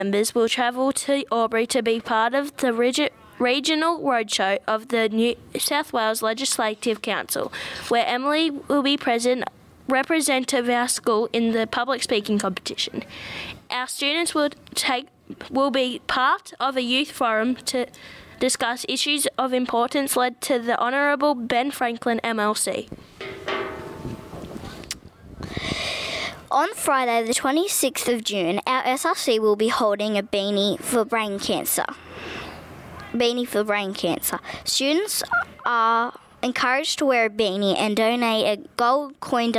members will travel to Albury to be part of the regional roadshow of the New South Wales Legislative Council, where Emily will be present, representative of our school in the public speaking competition. Our students will be part of a youth forum to discuss issues of importance led to the Honourable Ben Franklin MLC. On Friday the 26th of June, our SRC will be holding a beanie for brain cancer. Students are encouraged to wear a beanie and donate a gold coin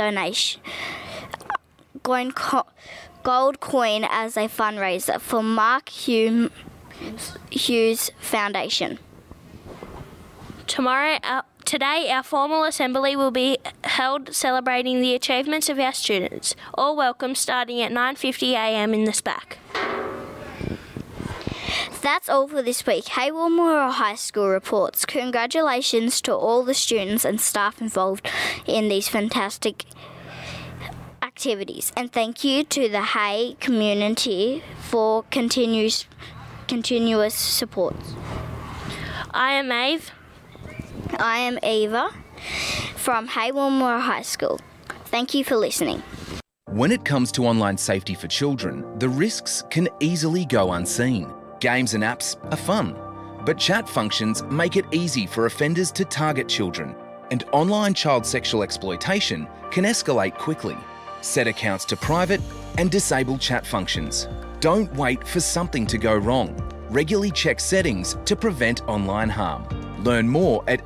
as a fundraiser for Mark Hughes Foundation. Today, our formal assembly will be held celebrating the achievements of our students. All welcome, starting at 9:50am in the SPAC. That's all for this week. Hayward Memorial High School reports. Congratulations to all the students and staff involved in these fantastic activities, and thank you to the Hay community for continuous support. I am Ave. I am Eva from Hayward Memorial High School. Thank you for listening. When it comes to online safety for children, the risks can easily go unseen. Games and apps are fun, but chat functions make it easy for offenders to target children, and online child sexual exploitation can escalate quickly. Set accounts to private and disable chat functions. Don't wait for something to go wrong. Regularly check settings to prevent online harm. Learn more at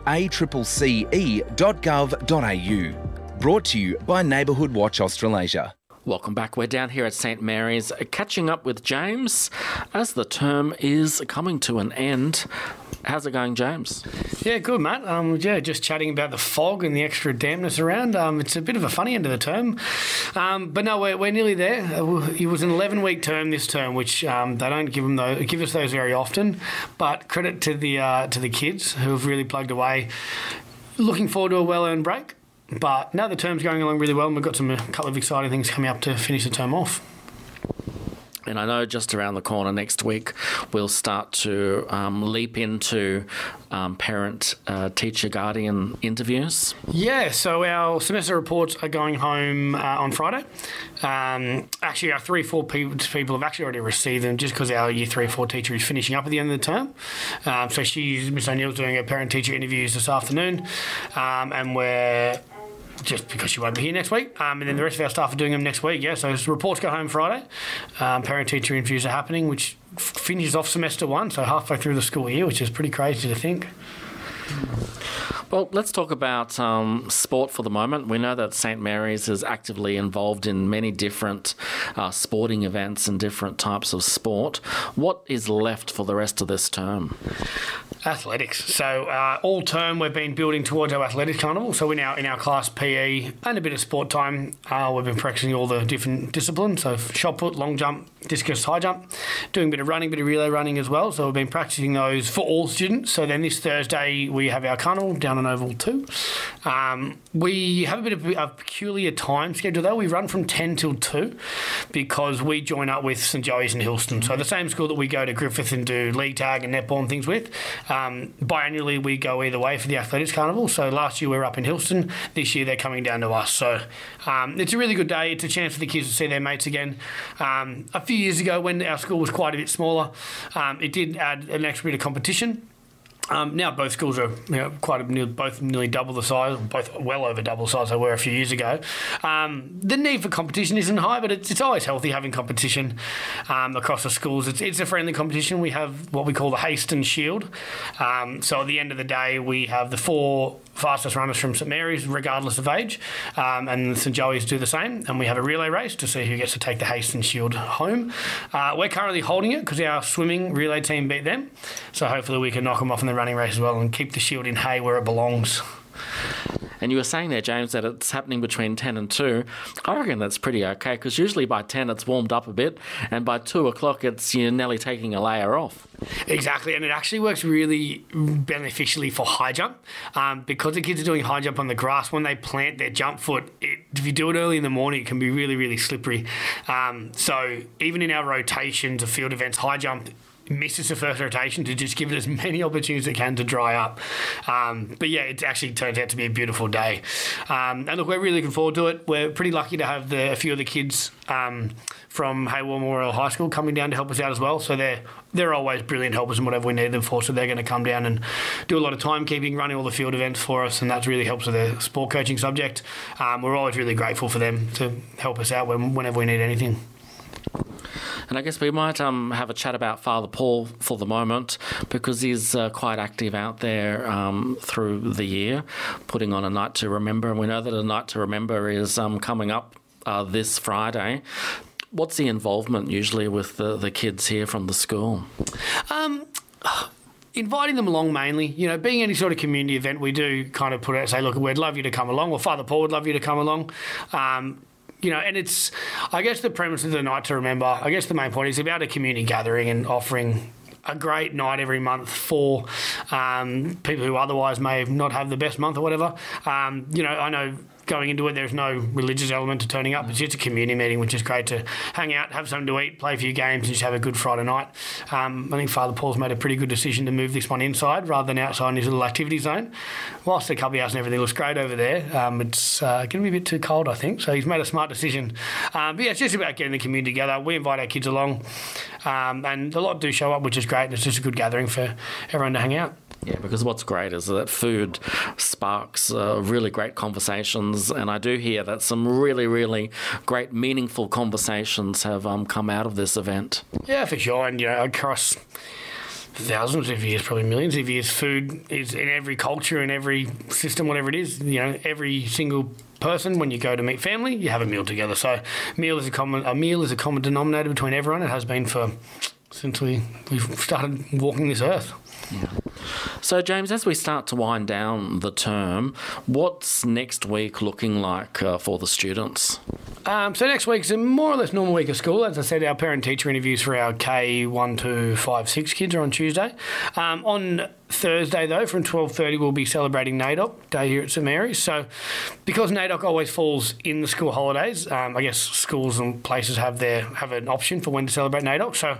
accce.gov.au. Brought to you by Neighbourhood Watch Australasia. Welcome back. We're down here at St Mary's catching up with James as the term is coming to an end. How's it going, James? Yeah, good, Matt. Just chatting about the fog and the extra dampness around. It's a bit of a funny end of the term. But no, we're nearly there. It was an 11-week term this term, which they don't give us those very often. But credit to the kids who have really plugged away. Looking forward to a well-earned break. But now the term's going along really well, and we've got a couple of exciting things coming up to finish the term off. And I know just around the corner next week we'll start to leap into parent, teacher, guardian interviews. Yeah, so our semester reports are going home on Friday. Actually, our 3-4 people have actually already received them just because our Year 3-4 teacher is finishing up at the end of the term. So Miss O'Neill's doing her parent-teacher interviews this afternoon, and we're... just because she won't be here next week. And then the rest of our staff are doing them next week, yeah. So reports go home Friday. Parent-teacher interviews are happening, which finishes off semester 1, so halfway through the school year, which is pretty crazy to think. Well, let's talk about sport for the moment. We know that St Mary's is actively involved in many different sporting events and different types of sport. What is left for the rest of this term? Athletics. So all term we've been building towards our athletics carnival. So in our class PE and a bit of sport time, we've been practicing all the different disciplines. So shot put, long jump, discus, high jump, doing a bit of running, bit of relay running as well. So we've been practicing those for all students. So then this Thursday we have our carnival down on Oval 2. We have a bit of a peculiar time schedule though. We run from 10 till 2 because we join up with St Joey's in Hillston. So the same school that we go to Griffith and do league tag and netball and things with. Biannually we go either way for the athletics carnival. So last year we were up in Hillston. This year they're coming down to us. So it's a really good day. It's a chance for the kids to see their mates again. A few years ago when our school was quite a bit smaller, it did add an extra bit of competition. Now both schools are both nearly double the size, both well over double the size they were a few years ago. The need for competition isn't high, but it's always healthy having competition across the schools. It's a friendly competition. We have what we call the Haston Shield. So at the end of the day, we have the 4 fastest runners from St Mary's, regardless of age, and St Joey's do the same. And we have a relay race to see who gets to take the Haston Shield home. We're currently holding it because our swimming relay team beat them. So hopefully we can knock them off in the running race as well and keep the shield in Hay where it belongs. And you were saying there, James, that it's happening between 10 and 2. I reckon that's pretty okay, because usually by 10 it's warmed up a bit, and by 2 o'clock you're nearly taking a layer off. Exactly, and it actually works really beneficially for high jump. Because the kids are doing high jump on the grass, when they plant their jump foot, if you do it early in the morning, it can be really, really slippery. So even in our rotations of field events, high jump misses the first rotation to just give it as many opportunities as it can to dry up. But yeah, it actually turns out to be a beautiful day. And look, we're really looking forward to it. We're pretty lucky to have a few of the kids from Hayward Memorial High School coming down to help us out as well. So they're always brilliant helpers in whatever we need them for. So they're going to come down and do a lot of timekeeping, running all the field events for us, and that really helps with the sport coaching subject. We're always really grateful for them to help us out whenever we need anything. And I guess we might have a chat about Father Paul for the moment, because he's quite active out there through the year, putting on a Night to Remember. And we know that a Night to Remember is coming up this Friday. What's the involvement usually with the kids here from the school? Inviting them along mainly. You know, being any sort of community event, we do kind of put out and say, look, we'd love you to come along, or Father Paul would love you to come along. You know, and it's, I guess the premise of the Night to Remember, I guess the main point is about a community gathering and offering a great night every month for people who otherwise may not have the best month or whatever. You know, I know going into it, there's no religious element to turning up. It's just a community meeting, which is great to hang out, have something to eat, play a few games, and just have a good Friday night. I think Father Paul's made a pretty good decision to move this one inside rather than outside in his little activity zone. Whilst the cubby house and everything looks great over there, it's going to be a bit too cold, I think. So he's made a smart decision. But yeah, it's just about getting the community together. We invite our kids along, and a lot do show up, which is great. And it's just a good gathering for everyone to hang out. Yeah, because what's great is that food sparks really great conversations, and I do hear that some really, really great, meaningful conversations have come out of this event. Yeah, for sure, and you know, across thousands of years, probably millions of years, food is in every culture, in every system, whatever it is. You know, every single person, when you go to meet family, you have a meal together. So, a meal is a common denominator between everyone. It has been since we've started walking this earth. Yeah. So, James, as we start to wind down the term, what's next week looking like for the students? So next week's a more or less normal week of school. As I said, our parent-teacher interviews for our K1 to 5, 6 kids are on Tuesday. On Thursday, though, from 12:30, we'll be celebrating NAIDOC Day here at St Mary's. So because NAIDOC always falls in the school holidays, I guess schools and places have an option for when to celebrate NAIDOC. So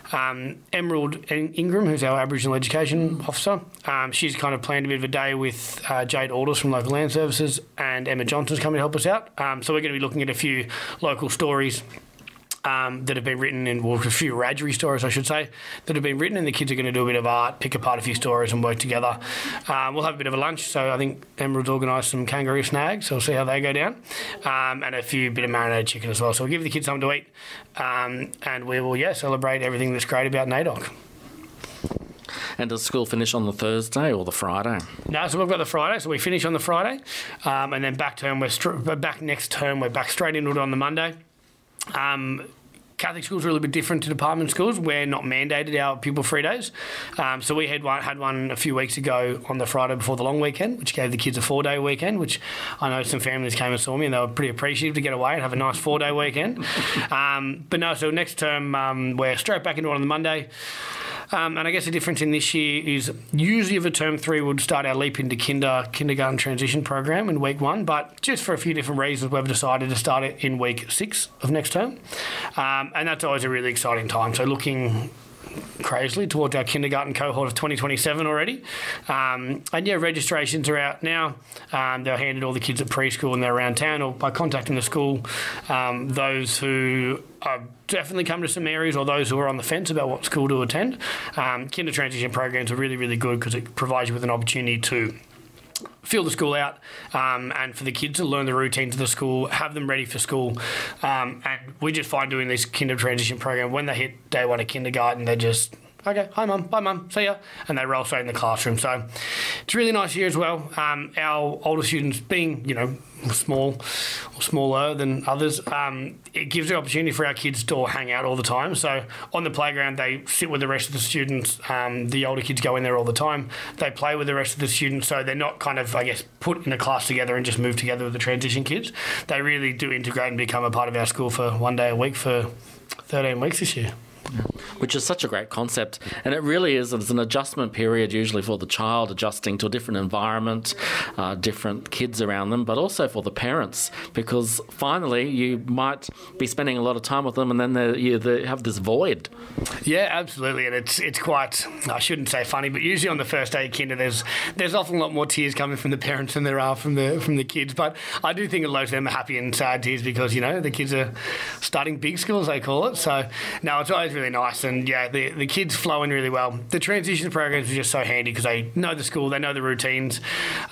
Emerald Ingram, who's our Aboriginal Education Officer, she's kind of planned a bit of a day with Jade Aldous from Local Land Services, and Emma Johnson's coming to help us out. So we're going to be looking at a few local stories that have been written, a few Wiradjuri stories, I should say, that have been written, and the kids are going to do a bit of art, pick apart a few stories and work together. We'll have a bit of a lunch, so I think Emerald's organised some kangaroo snags, so we'll see how they go down, and a bit of marinated chicken as well. So we'll give the kids something to eat, and we will, celebrate everything that's great about NAIDOC. And does school finish on the Thursday or the Friday? No, so we've got the Friday, so we finish on the Friday, and then back next term, we're back straight into it on the Monday. Catholic schools are a little bit different to department schools. We're not mandated our pupil-free days. So we had one a few weeks ago on the Friday before the long weekend, which gave the kids a 4-day weekend, which I know some families came and saw me and they were pretty appreciative to get away and have a nice 4-day weekend. But no, so next term we're straight back into it on the Monday. And I guess the difference in this year is usually for term 3 we'd start our Leap into kindergarten transition program in week 1, but just for a few different reasons we've decided to start it in week 6 of next term. And that's always a really exciting time. So looking crazily towards our kindergarten cohort of 2027 already. Registrations are out now. They're handed all the kids at preschool and they're around town, or by contacting the school, those who are definitely come to St Mary's or those who are on the fence about what school to attend. Kinder transition programs are really, really good because it provides you with an opportunity to fill the school out, and for the kids to learn the routines of the school, have them ready for school. And we just find doing this kinder transition program, when they hit day 1 of kindergarten, they're just Okay, hi mum, bye mum, see ya. And they roll straight in the classroom. So it's a really nice year as well. Our older students being, small or smaller than others, it gives the opportunity for our kids to all hang out all the time. So on the playground, they sit with the rest of the students. The older kids go in there all the time. They play with the rest of the students. So they're not kind of, put in a class together and just move together with the transition kids. They really do integrate and become a part of our school for 1 day a week for 13 weeks this year. Which is such a great concept, and it really is. It's an adjustment period usually for the child, adjusting to a different environment, different kids around them, but also for the parents, because finally you might be spending a lot of time with them and then they have this void. Yeah, absolutely, and it's quite, I shouldn't say funny, but usually on the first day of kinder there's often a lot more tears coming from the parents than there are from the kids, but I do think a lot of them are happy and sad tears because, the kids are starting big school, as they call it. So, no, it's always really nice, and the kids flow in really well. The transition programs are just so handy because they know the school, they know the routines.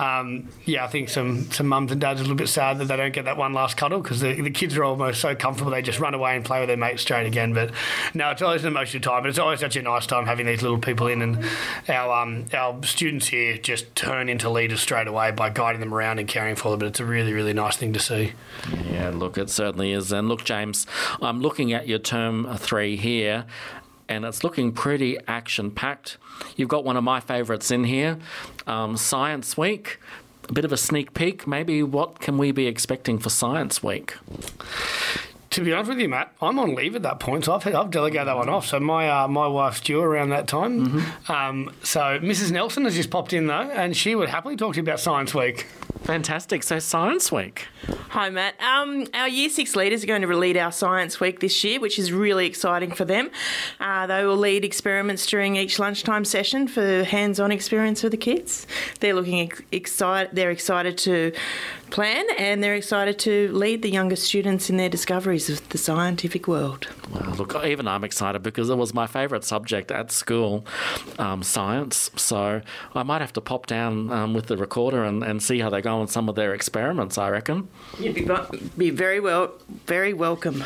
I think some mums and dads are a little bit sad that they don't get that one last cuddle because the kids are almost so comfortable they just run away and play with their mates straight again. But no, it's always an emotional time, but it's always such a nice time having these little people in, and our students here just turn into leaders straight away by guiding them around and caring for them. But it's a really, really nice thing to see. Yeah, look, it certainly is. And look, James, I'm looking at your term 3 here, and it's looking pretty action-packed. You've got one of my favourites in here, Science Week. A bit of a sneak peek. Maybe what can we be expecting for Science Week? To be honest with you, Matt, I'm on leave at that point, so I've delegated that one off. So my wife's due around that time. Mm-hmm. So Mrs. Nelson has just popped in, though, and she would happily talk to you about Science Week. Fantastic. So Science Week. Hi, Matt. Our Year 6 leaders are going to lead our Science Week this year, which is really exciting for them. They will lead experiments during each lunchtime session for hands-on experience for the kids. They're looking excited. They're excited to plan, and they're excited to lead the younger students in their discoveries of the scientific world. Well, look, even I'm excited because it was my favourite subject at school, science. So I might have to pop down with the recorder and see how they go on some of their experiments, I reckon. You'd be very welcome.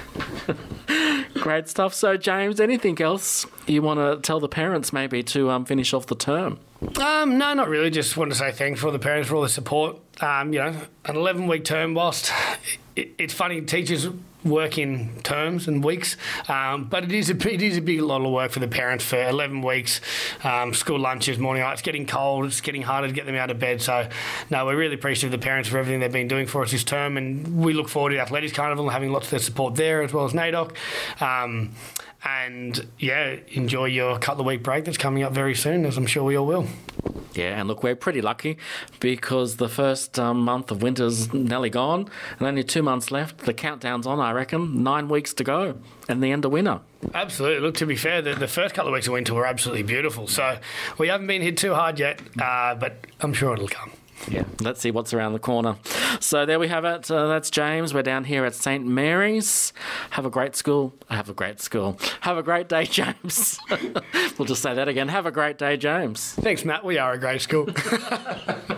Great stuff. So, James, anything else you want to tell the parents maybe to finish off the term? No, not really. Just want to say thanks for the parents for all the support. An 11-week term, whilst it's funny, teachers work in terms and weeks, but it is a big lot of work for the parents for 11 weeks. School lunches, morning night, it's getting cold, it's getting harder to get them out of bed. So, no, we're really appreciative of the parents for everything they've been doing for us this term, and we look forward to the Athletics Carnival and having lots of their support there as well as NAIDOC. And enjoy your couple of week break that's coming up very soon, as I'm sure we all will. Yeah, and look, we're pretty lucky because the first month of winter's nearly gone and only 2 months left. The countdown's on, I reckon. 9 weeks to go and the end of winter. Absolutely. Look, to be fair, the first couple of weeks of winter were absolutely beautiful. So we haven't been hit too hard yet, but I'm sure it'll come. Yeah, let's see what's around the corner. So there we have it. That's James. We're down here at St Mary's. Have a great school. Have a great school. Have a great day, James. We'll just say that again. Have a great day, James. Thanks, Matt. We are a great school.